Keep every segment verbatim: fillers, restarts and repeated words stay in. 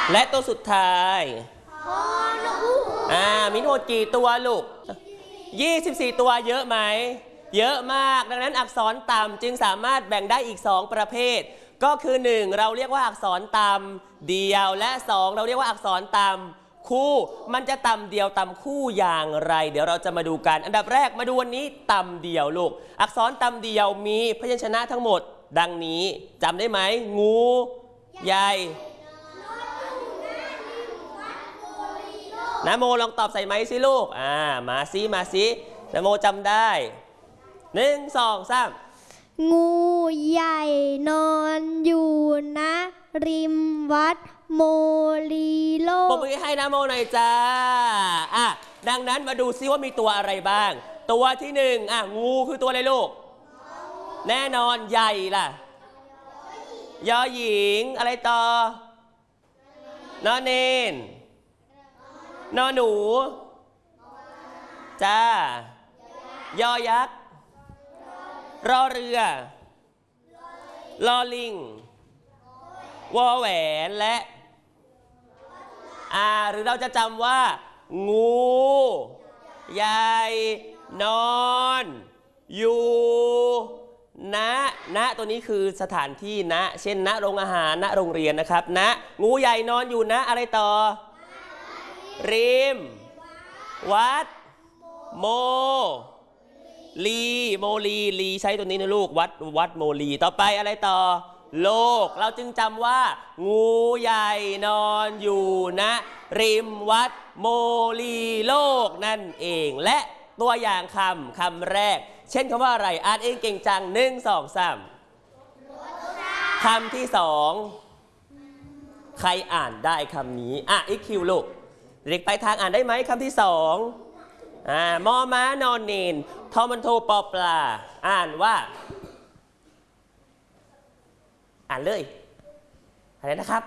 และตัวสุดท้ายอ่ามีทั้งหมดกี่ตัวลูกยี่สิบสี่ตัวเยอะไหมเยอะมากดังนั้นอักษรต่ำจึงสามารถแบ่งได้อีกสองประเภทก็คือหนึ่งเราเรียกว่าอักษรต่ำเดียวและสองเราเรียกว่าอักษรต่ำคู่มันจะต่ำเดียวต่ำคู่อย่างไรเดี๋ยวเราจะมาดูกันอันดับแรกมาดูวันนี้ต่ำเดียวลูกอักษรต่ำเดียวมีพยัญชนะทั้งหมดดังนี้จำได้ไหมงูใหญ่นะโมลองตอบใส่ไม้สิลูกอ่ามาซิมาซินะโมจำได้หนึ่งสองสามงูใหญ่นอนอยู่นะริมวัดโมลีโลกปรบมือให้นะโมหน่อยจ้าอ่ะดังนั้นมาดูซิว่ามีตัวอะไรบ้างตัวที่หนึ่งอ่ะงูคือตัวอะไรลูกแน่นอนใหญ่ล่ะยอหญิงอะไรต่อนอเนนนอหนูจ้ายอยักษ์รอเรือลอลิงวอแหวนและอ่าหรือเราจะจำว่างูใหญ่นอนอยู่ณณตัวนี้คือสถานที่ณเช่นณโรงอาหารณโรงเรียนนะครับณงูใหญ่นอนอยู่ณอะไรต่อริมวัดโมลีโมลีลีใช้ตัวนี้นะลูกวัดวัดโมลีต่อไปอะไรต่อโลกเราจึงจำว่างูใหญ่นอนอยู่ณริมวัดโมลีโลกนั่นเองและตัวอย่างคำคำแรกเช่นคำว่าอะไรอ่านเองเก่งจังหนึ่งสองสามคำที่สองใครอ่านได้คำนี้อ่ะอีกคิวลูกเด็กไปทางอ่านได้ไหมคำที่สองอ่ามอม้านอนเนนทอมันโทปอปลาอ่านว่าอ่านเลยอะไรนะครับ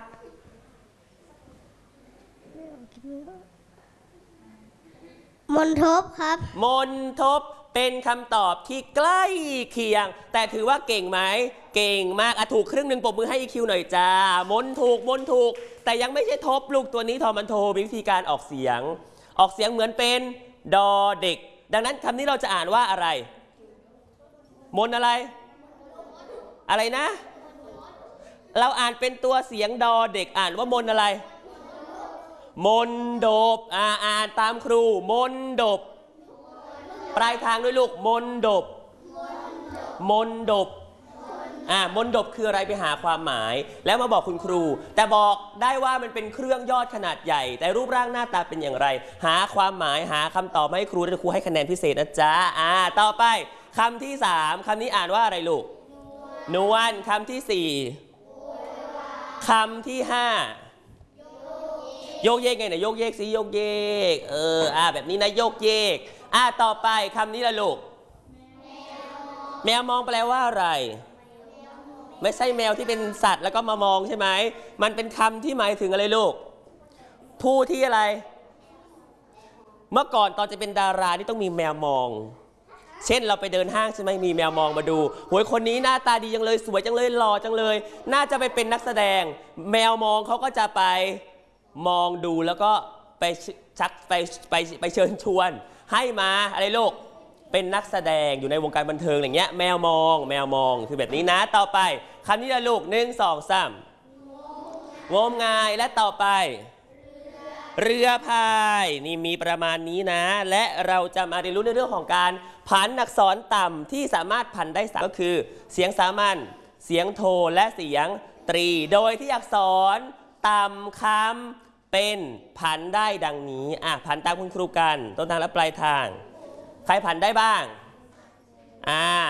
มนทบครับมนทบเป็นคำตอบที่ใกล้เคียงแต่ถือว่าเก่งไหมเก่งมากอ่ะถูกครึ่งหนึ่งปรบมือให้อีคิวหน่อยจ้ามนถูกมนถูกแต่ยังไม่ใช่ทบลูกตัวนี้ทอมันโทมีวิธีการออกเสียงออกเสียงเหมือนเป็นดอเด็กดังนั้นคำนี้เราจะอ่านว่าอะไรมนอะไรอะไรนะเราอ่านเป็นตัวเสียงดอเด็กอ่านว่ามนอะไรมนดบอ่าอ่านตามครูมนดบปลายทางด้วยลูกมนดบมนดบอ่ามนดบคืออะไรไปหาความหมายแล้วมาบอกคุณครูแต่บอกได้ว่ามันเป็นเครื่องยอดขนาดใหญ่แต่รูปร่างหน้าตาเป็นอย่างไรหาความหมายหาคำตอบมาให้ครูแล้วครูให้คะแนนพิเศษนะจ๊ะอ่าต่อไปคำที่สามคำนี้อ่านว่าอะไรลูกนวลคำที่สี่คำที่ห้าโยกเยกไงเนี่ยโยกเยกสิโยกเยกเอออ่าแบบนี้นะโยกเยกอ่าต่อไปคำนี้ละลูกแมวมองแปลว่าอะไรไม่ใช่แมวที่เป็นสัตว์แล้วก็มามองใช่ไหมมันเป็นคำที่หมายถึงอะไรลูกผู้ที่อะไรเมื่อก่อนตอนจะเป็นดาราที่ต้องมีแมวมองเช่นเราไปเดินห้างใช่ไหมมีแมวมองมาดูโหยคนนี้หน้าตาดีจังเลยสวยจังเลยหล่อจังเลยน่าจะไปเป็นนักแสดงแมวมองเขาก็จะไปมองดูแล้วก็ไปชักไปไปไปเชิญชวนให้มาอะไรลูกเป็นนักแสดงอยู่ในวงการบันเทิงอย่างเงี้ยแมวมองแมวมองคือแบบนี้นะต่อไปคำนี้ละลูกหนึ่งสองสามงมงายและต่อไปเรือพายนี่มีประมาณนี้นะและเราจะมาเรียนรู้ในเรื่องของการผันอักษรต่ำที่สามารถผันได้สามก็คือเสียงสามัญเสียงโทและเสียงตรีโดยที่อักษรต่ำคำเป็นผันได้ดังนี้อ่ะผันตามคุณครูกันต้นทางและปลายทางใครผันได้บ้างอ่า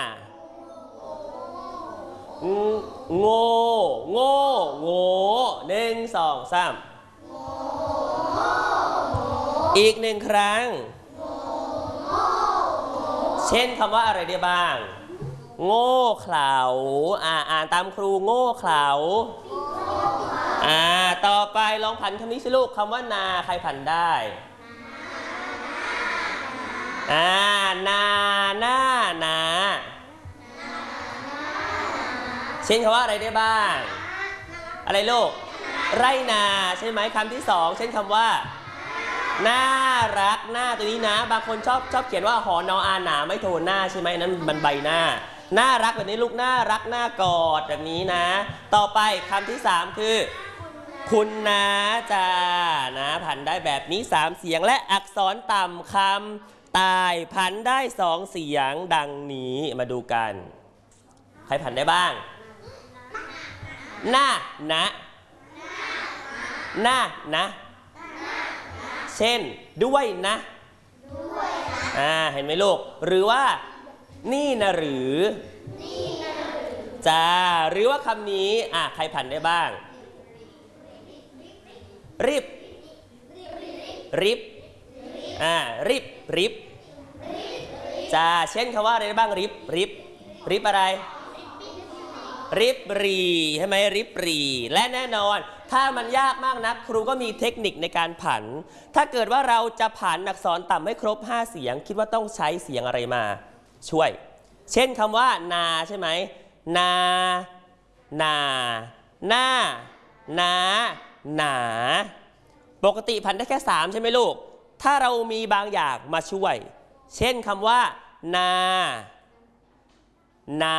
โง่โง่โง่หนึ่งสองสามอีกหนึ่งครั้งเช่นคำว่าอะไรได้บ้างโง่เขลาอ่าอ่านตามครูโง่เขลาอ่าต่อไปลองผันคำนี้สิลูกคำว่านาใครผันได้อ่านาหน้านาเช่นคำว่าอะไรได้บ้างอะไรลูกไรนาใช่ไหมคำที่สองเช่นคำว่าน่ารักหน้าตัวนี้นะบางคนชอบชอบเขียนว่าหอนออาหนาไม่โทหน้าใช่ไหมนั้นมันใบหน้าน่ารักแบบนี้ลูกน่ารักหน้ากอดแบบนี้นะต่อไปคำที่สามคือคุณนะจ้านะผันได้แบบนี้สามเสียงและอักษรต่ำคำตายผันได้สองเสียงดังนี้มาดูกันใครผันได้บ้างหน้านะหน้านะเช่นด้วยนะอ่าเห็นไหมลูกหรือว่านี่นะหรือจ้าหรือว่าคำนี้อ่ะใครผันได้บ้างริบริบอ่าริบริบจ้าเช่นคำว่าอะไรได้บ้างริบริบริบอะไรริบรีใช่ไหมริบรีและแน่นอนถ้ามันยากมากนักครูก็มีเทคนิคในการผันถ้าเกิดว่าเราจะผันอักษรต่ำให้ครบห้าเสียงคิดว่าต้องใช้เสียงอะไรมาช่วยเช่นคำว่านาใช่ไหมนานาหน้านาหนาปกติผันได้แค่สามใช่ไหมลูกถ้าเรามีบางอย่างมาช่วยเช่นคำว่านานา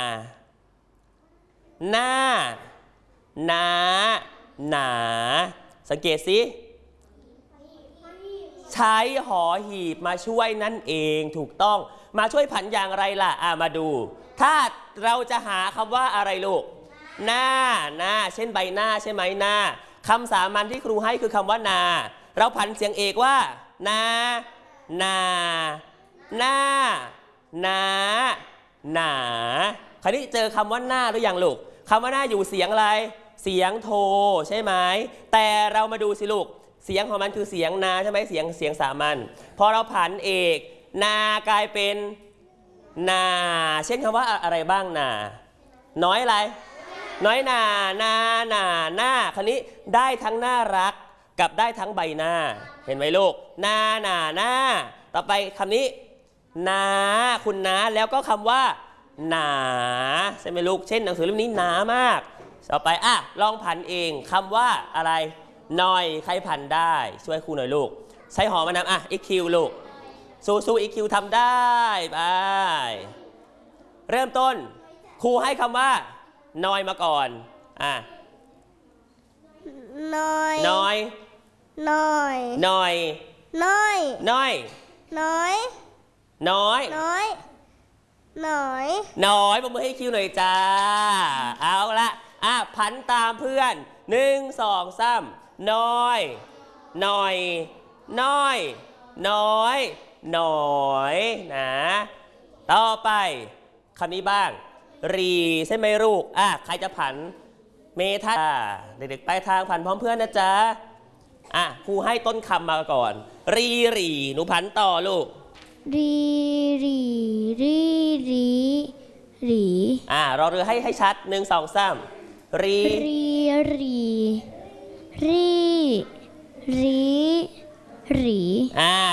หน้านาหนาสังเกตสิใช้หอหีบมาช่วยนั่นเองถูกต้องมาช่วยผันอย่างไรล่ะอ่ะมาดูถ้าเราจะหาคำว่าอะไรลูกหน้าหน้าเช่นใบหน้าใช่ไหมหน้าคำสามัญที่ครูให้คือคำว่านาเราผันเสียงเอกว่านานาหน้านาหนาคราวนี้เจอคำว่าหน้าหรือยังลูกคำว่าหน้าอยู่เสียงอะไรเสียงโทใช่ไหมแต่เรามาดูสิลูกเสียงของมันคือเสียงนาใช่ไหมเสียงเสียงสามัญพอเราผันเอกนากลายเป็นนาเช่นคำว่าอะไรบ้างนาน้อยอะไรน้อยนานาหนาหน้าคราวนี้ได้ทั้งน่ารักกับได้ทั้งใบหน้าเห็นไหมลูกนาหนาหน้าต่อไปคำนี้นาคุณนาแล้วก็คำว่าหนาใช่ไหมลูกเช่นหนังสือเล่มนี้หนามากต่อไปอ่ะลองผันเองคำว่าอะไรหน่อยใครผันได้ช่วยครูหน่อยลูกใช้หอมานำอ่ะอีคิวลูกสู้สู้อีคิวทำได้ไปเริ่มต้นครูให้คำว่าหน่อยมาก่อนอ่ะน้อยหน่อยน้อยหน่อยน้อยหน่อยน้อยน้อยน้อยน้อยน้อยปรบมือให้คิวหน่อยจ้าเอาละอ่ะผันตามเพื่อนหนึ่งสองสามน้อยหน่อยน้อยน้อยหน่อยนะต่อไปคำนี้บ้างรีใช่ไหมลูกอ่ะใครจะผันเมธาเด็กๆไปทางผันพร้อมเพื่อนนะจ๊ะอ่ะครูให้ต้นคำมาก่อนรีรีหนูผันต่อลูกรีรีรีรีรีอ่ารอเรือให้ให้ชัดหนึ่งสองสามรีรีรีรีรีรีอ่า